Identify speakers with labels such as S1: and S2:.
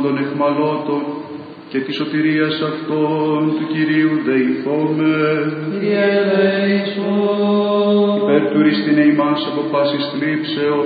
S1: πάντων εχμαλώτων και της σωτηρίας αυτών του Κυρίου δεηθόμεν.
S2: Κύριε ελέησον.
S1: Υπέρ του ριστήνε ημάς από πάσης θλίψεως